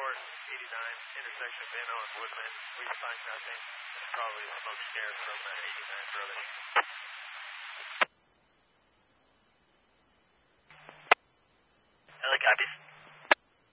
North, 89, intersection of Van Owen Woodman. We find nothing. Probably smoke stairs from 89 Brother.